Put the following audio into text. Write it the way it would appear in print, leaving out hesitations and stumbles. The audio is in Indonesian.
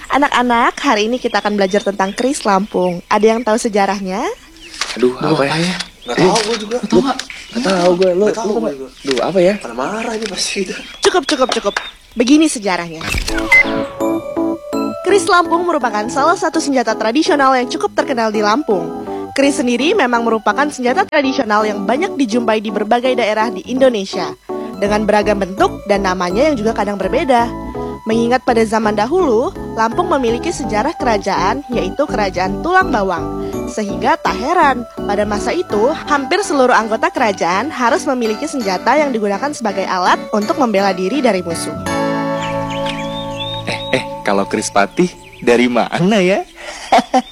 Anak-anak, hari ini kita akan belajar tentang keris Lampung. Ada yang tahu sejarahnya? Aduh, apa ya? Nggak tahu gue juga. Nggak tahu gue. Lo gue juga. Duh, apa ya? Pada marah ini pasti. Cukup. Begini sejarahnya. Keris Lampung merupakan salah satu senjata tradisional yang cukup terkenal di Lampung. Keris sendiri memang merupakan senjata tradisional yang banyak dijumpai di berbagai daerah di Indonesia, dengan beragam bentuk dan namanya yang juga kadang berbeda. Mengingat pada zaman dahulu, Lampung memiliki sejarah kerajaan, yaitu Kerajaan Tulang Bawang. Sehingga tak heran, pada masa itu, hampir seluruh anggota kerajaan harus memiliki senjata yang digunakan sebagai alat untuk membela diri dari musuh. Kalau keris patih dari mana ya?